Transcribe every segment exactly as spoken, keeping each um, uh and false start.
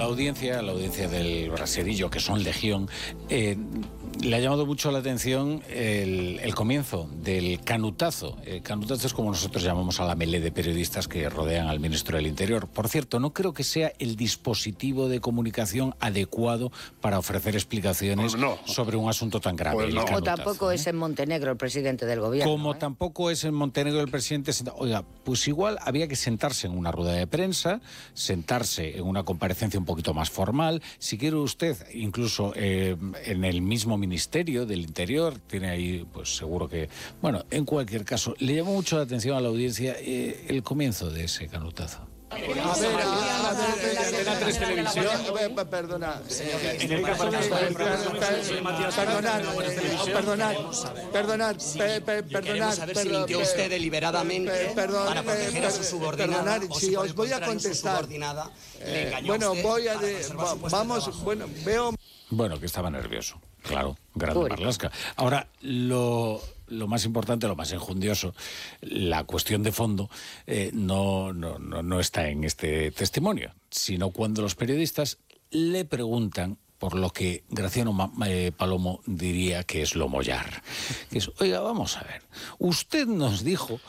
audiencia, a la audiencia del Braserillo, que son legión, eh, le ha llamado mucho la atención el, el comienzo del canutazo. El canutazo es como nosotros llamamos a la melé de periodistas que rodean al ministro del Interior. Por cierto, no creo que sea el dispositivo de comunicación adecuado para ofrecer explicaciones pues no. sobre un asunto tan grave. Pues no. Como tampoco ¿eh? es en Montenegro el presidente del gobierno. Como ¿eh? tampoco es en Montenegro el presidente. Oiga, pues igual había que sentarse en una rueda de prensa, sentarse en una comparecencia un poquito más formal. Si quiere usted, incluso eh, en el mismo Ministerio del Interior, tiene ahí, pues seguro que... Bueno, en cualquier caso, le llamó mucho la atención a la audiencia eh, el comienzo de ese canutazo. A ver, a ver, Antena tres Televisión. Perdona. Perdonad, perdonad, perdonad, Queremos saber si mintió usted deliberadamente para proteger a su subordinada o si os voy a contestar. Bueno, voy a... Vamos, bueno, veo... Bueno, que estaba nervioso, claro, Grande Marlaska. Ahora, lo... Lo más importante, lo más enjundioso, la cuestión de fondo, eh, no, no, no, no está en este testimonio, sino cuando los periodistas le preguntan por lo que Graciano eh, Palomo diría que es lo mollar. Que es, oiga, vamos a ver, usted nos dijo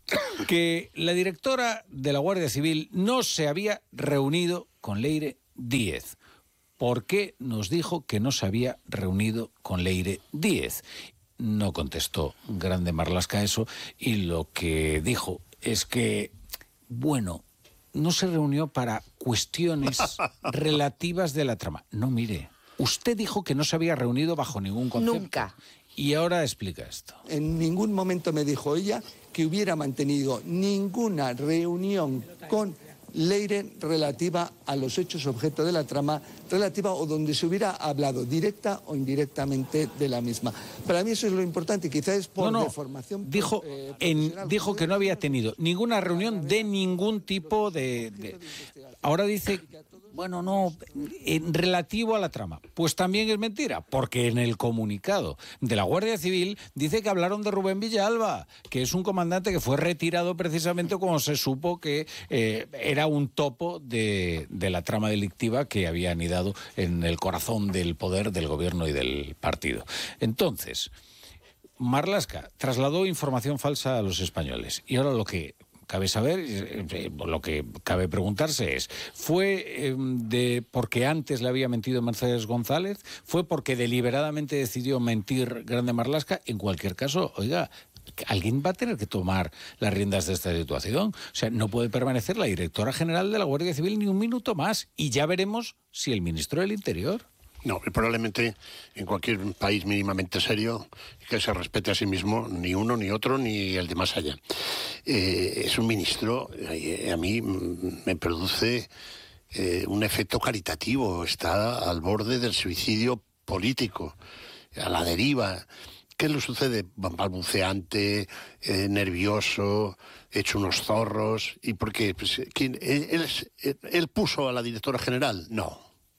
que la directora de la Guardia Civil no se había reunido con Leire Díez. ¿Por qué nos dijo que no se había reunido con Leire Díez? No contestó Grande Marlaska eso, y lo que dijo es que, bueno, no se reunió para cuestiones relativas de la trama. No, mire, usted dijo que no se había reunido bajo ningún concepto. Nunca. Y ahora explica esto. En ningún momento me dijo ella que hubiera mantenido ninguna reunión con Leire relativa a los hechos objeto de la trama, relativa o donde se hubiera hablado directa o indirectamente de la misma. Para mí eso es lo importante, quizás es por no, no. deformación. Dijo, eh, en, dijo que no había tenido ninguna reunión de ningún tipo de... de... Ahora dice, bueno, no, en relativo a la trama. Pues también es mentira, porque en el comunicado de la Guardia Civil dice que hablaron de Rubén Villalba, que es un comandante que fue retirado precisamente cuando se supo que eh, era un topo de, de la trama delictiva que había anidado en el corazón del poder del gobierno y del partido. Entonces, Marlaska trasladó información falsa a los españoles. Y ahora lo que cabe saber, lo que cabe preguntarse es, ¿fue eh, de porque antes le había mentido Mercedes González? ¿Fue porque deliberadamente decidió mentir Grande Marlaska? En cualquier caso, oiga, alguien va a tener que tomar las riendas de esta situación. O sea, no puede permanecer la directora general de la Guardia Civil ni un minuto más. Y ya veremos si el ministro del Interior... No, probablemente en cualquier país mínimamente serio que se respete a sí mismo, ni uno, ni otro, ni el de más allá. Eh, es un ministro, eh, a mí me produce eh, un efecto caritativo, está al borde del suicidio político, a la deriva. ¿Qué le sucede? Balbuceante, eh, nervioso, hecho unos zorros. ¿Y por qué? Pues, ¿quién, él, él, ¿Él puso a la directora general? No.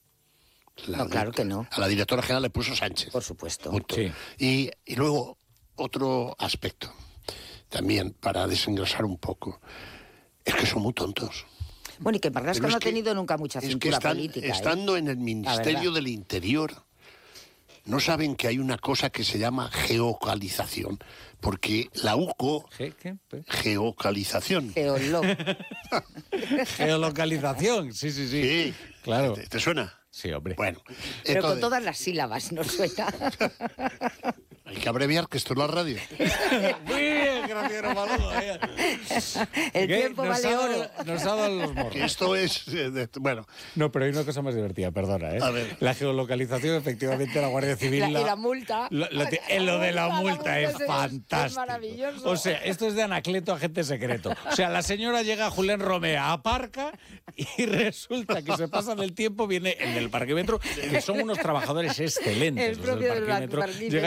La, no, claro que no. A la directora general le puso Sánchez. Por supuesto. Sí. Y, y luego, otro aspecto, también para desengrasar un poco, es que son muy tontos. Bueno, y que Marlaska no ha que, tenido nunca mucha cintura es que están, política. Estando ¿eh? en el Ministerio del Interior, no saben que hay una cosa que se llama geocalización, porque la U C O... ¿Qué? ¿Qué? Geocalización. Geolo. Geolocalización, sí, sí, sí. Sí, claro. ¿Te, te suena? Sí, hombre. Bueno. Pero entonces, con todas las sílabas, ¿no suena? Hay que abreviar, que esto es la radio. Muy bien, Graciano Palomo. El tiempo nos vale ha dado, oro. Nos ha dado los morros. Que esto es... eh, de, bueno. No, pero hay una cosa más divertida, perdona, ¿eh? A ver. La geolocalización, efectivamente, la Guardia Civil... La, la, y la multa. Lo, lo, en lo de la multa, la multa es, es fantástico. es maravilloso. O sea, esto es de Anacleto, agente secreto. O sea, la señora llega a Julián Romea, aparca y resulta que se pasa del tiempo, viene el del parquímetro, que son unos trabajadores excelentes. El propio los del del parquímetro. parquímetro. Llega allí y dice,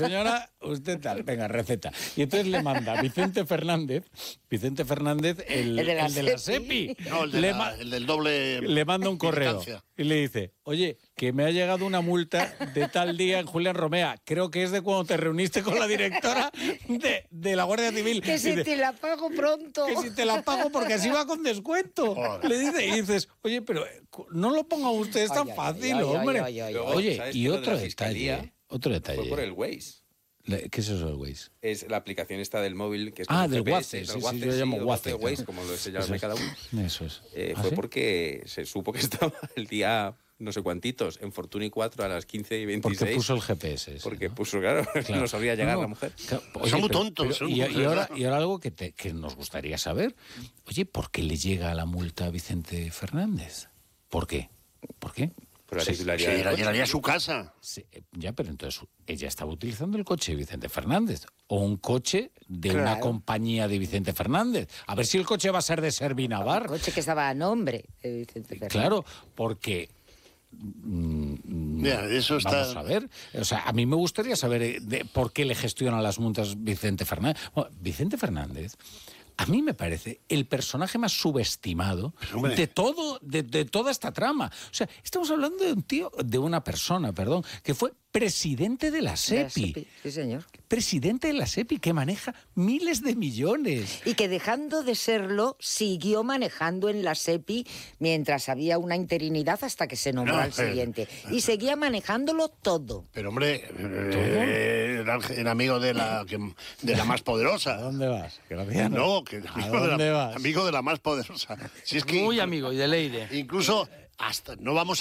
señora, usted tal, venga, receta. Y entonces le manda a Vicente Fernández, Vicente Fernández, el, El de la el de la SEPI. SEPI. No, el, de le la- ma- el del doble... le manda un correo militancia. y le dice, oye, que me ha llegado una multa de tal día en Julián Romea. Creo que es de cuando te reuniste con la directora de, de la Guardia Civil. Que si Dice, te la pago pronto. que si te la pago porque así va con descuento. Joder. Le dice, y dices, oye, pero eh, no lo ponga usted, es tan Ay, ay, fácil, ay, ay, hombre. ay, ay, ay. Luego, Oye, ¿sabes y que lo de otro la detalle, Fiscalía otro detalle. Fue por el Waze. Le- ¿Qué es eso del Waze? Es la aplicación esta del móvil que es Ah, como del G P S, Waze, el sí, sí, Waze, yo lo llamo o Waze, Waze, claro. como lo se Eso llame es. cada uno. Eso es. Eh, ¿Ah, fue sí? porque se supo que estaba el día no sé cuantitos en Fortuny cuatro a las quince y veintiséis. Porque puso el G P S. ese, Porque ¿no? puso, claro, Claro. no sabía llegar No, la mujer. claro, Son muy tontos, son y, muy y ahora, tontos. y ahora algo que, te- que nos gustaría saber. Oye, ¿por qué le llega la multa a Vicente Fernández? ¿Por qué? ¿Por qué? Por la Sí, titularidad Sí, del la coche. llevaría a su casa. sí, eh, ya, pero entonces ella estaba utilizando el coche de Vicente Fernández o un coche de una Claro. compañía de Vicente Fernández. A ver si el coche va a ser de Servinavar. El coche que estaba a nombre de Vicente Fernández. Claro, porque mm, Mira, eso está... vamos a ver. O sea, a mí me gustaría saber eh, de por qué le gestiona las multas Vicente Fernández. Bueno, Vicente Fernández, a mí me parece el personaje más subestimado hombre. de todo, de, de toda esta trama. O sea, estamos hablando de un tío, de una persona, perdón, que fue presidente de la De la SEPI. SEPI, sí, señor. Presidente de la SEPI, que maneja miles de millones. Y que dejando de serlo, siguió manejando en la SEPI mientras había una interinidad hasta que se nombró No, al pero- siguiente. Y seguía manejándolo todo. Pero, hombre, eh, era, era amigo de la, que- de la más ¿A poderosa. dónde vas? Graciano? No, que ¿A amigo de, dónde la, vas? amigo de la más poderosa. Si es que Muy amigo, y de Leire. incluso hasta no vamos a